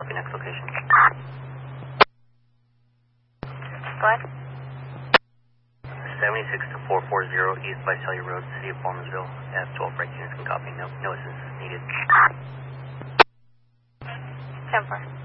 Copy, next location. Go ahead. 76 to 440 East Visalia Road, City of Palmersville. F12 break units can copy. No assistance needed. 10-4.